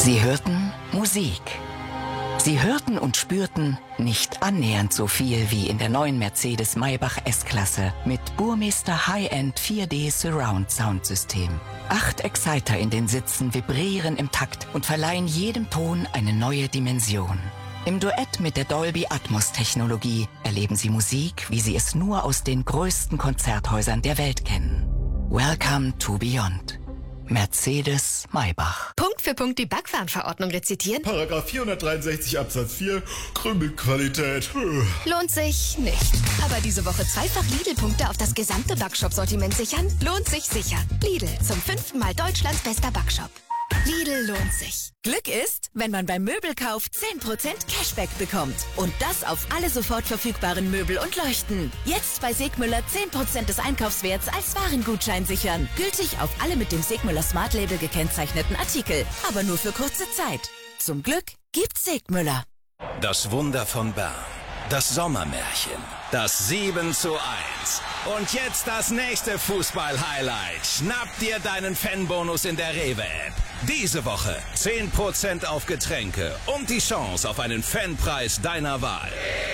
Sie hörten Musik. Sie hörten und spürten nicht annähernd so viel wie in der neuen Mercedes Maybach S-Klasse mit Burmester High-End 4D Surround Sound System. 8 Exciter in den Sitzen vibrieren im Takt und verleihen jedem Ton eine neue Dimension. Im Duett mit der Dolby Atmos Technologie erleben Sie Musik, wie Sie es nur aus den größten Konzerthäusern der Welt kennen. Welcome to Beyond. Mercedes Maybach. Punkt für Punkt die Backwarenverordnung rezitieren? Paragraph 463 Absatz 4, Krümelqualität. Lohnt sich nicht. Aber diese Woche zweifach Lidl-Punkte auf das gesamte Backshop-Sortiment sichern? Lohnt sich sicher. Lidl, zum 5. Mal Deutschlands bester Backshop. Lidl lohnt sich. Glück ist, wenn man beim Möbelkauf 10% Cashback bekommt. Und das auf alle sofort verfügbaren Möbel und Leuchten. Jetzt bei Segmüller 10% des Einkaufswerts als Warengutschein sichern. Gültig auf alle mit dem Segmüller Smart Label gekennzeichneten Artikel. Aber nur für kurze Zeit. Zum Glück gibt's Segmüller. Das Wunder von Bern. Das Sommermärchen. Das 7:1. Und jetzt das nächste Fußball-Highlight. Schnapp dir deinen Fanbonus in der Rewe-App. Diese Woche 10% auf Getränke und die Chance auf einen Fanpreis deiner Wahl.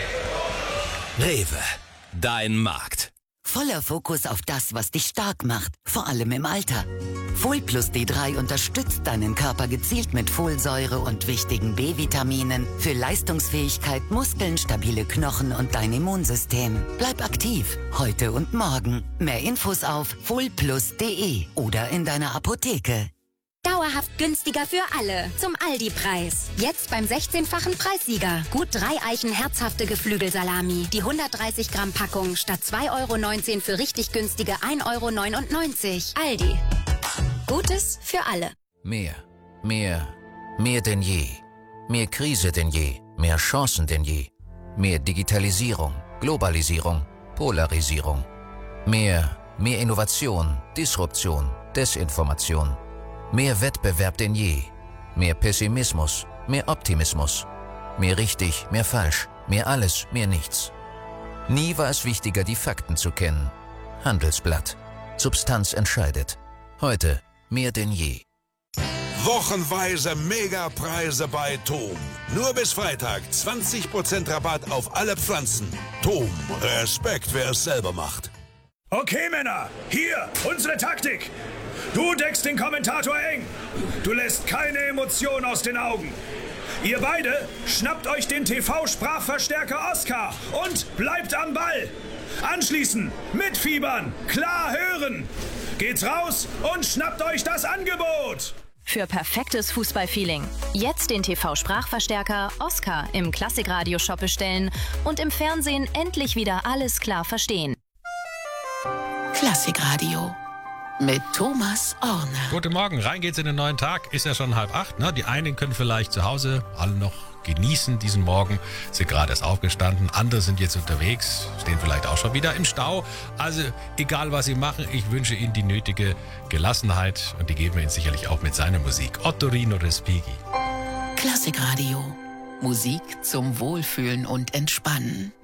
Rewe, dein Markt. Voller Fokus auf das, was dich stark macht, vor allem im Alter. Folplus D3 unterstützt deinen Körper gezielt mit Folsäure und wichtigen B-Vitaminen für Leistungsfähigkeit, Muskeln, stabile Knochen und dein Immunsystem. Bleib aktiv, heute und morgen. Mehr Infos auf folplus.de oder in deiner Apotheke. Dauerhaft günstiger für alle. Zum Aldi-Preis. Jetzt beim 16-fachen Preissieger. Gut 3 Eichen herzhafte Geflügelsalami. Die 130 Gramm Packung statt 2,19 € für richtig günstige 1,99 €. Aldi. Gutes für alle. Mehr denn je. Mehr Krise denn je. Mehr Chancen denn je. Mehr Digitalisierung, Globalisierung, Polarisierung. Mehr Innovation, Disruption, Desinformation. Mehr Wettbewerb denn je. Mehr Pessimismus, mehr Optimismus. Mehr richtig, mehr falsch, mehr alles, mehr nichts. Nie war es wichtiger, die Fakten zu kennen. Handelsblatt. Substanz entscheidet. Heute mehr denn je. Wochenweise Megapreise bei TOM. Nur bis Freitag 20% Rabatt auf alle Pflanzen. TOM, Respekt, wer es selber macht. Okay, Männer, hier, unsere Taktik. Du deckst den Kommentator eng. Du lässt keine Emotion aus den Augen. Ihr beide schnappt euch den TV-Sprachverstärker Oscar und bleibt am Ball. Anschließend mitfiebern, klar hören. Geht's raus und schnappt euch das Angebot. Für perfektes Fußballfeeling. Jetzt den TV-Sprachverstärker Oscar im Klassikradio-Shop bestellen und im Fernsehen endlich wieder alles klar verstehen. Klassikradio mit Thomas Orner. Guten Morgen, rein geht's in den neuen Tag. Ist ja schon 7:30, ne? Die einen können vielleicht zu Hause alle noch genießen diesen Morgen, sind gerade erst aufgestanden. Andere sind jetzt unterwegs, stehen vielleicht auch schon wieder im Stau. Also egal, was sie machen, ich wünsche ihnen die nötige Gelassenheit und die geben wir ihnen sicherlich auch mit seiner Musik. Ottorino Respighi. Klassikradio. Musik zum Wohlfühlen und Entspannen.